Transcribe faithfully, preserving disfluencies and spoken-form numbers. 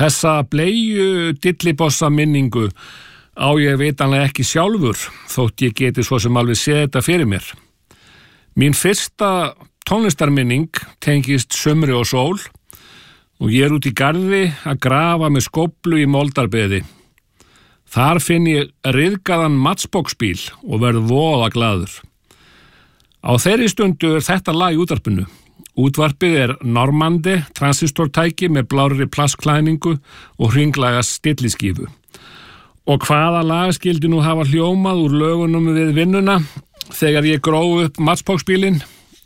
Þessa bleiu dillibossa minningu á ég vitanlega ekki sjálfur, þótt ég geti svo sem alveg séð þetta fyrir mér. Mín fyrsta tónlistarminning tengist sumri og sól og ég er út í garði að grafa með skóflu í moldarbeði. Þar finn ég ryðgaðan matchbox-bíl og verð voða glaður. Á þeirri stundu er þetta lag í útvarpinu. Útvarpið er Normandi transistortæki með blárri plastklæðningu og hringlaga stilliskífu. Og hvaða lag skyldi nú hafa hljómað úr lögunum við vinnuna þegar ég gróf upp matchbox-bílinn?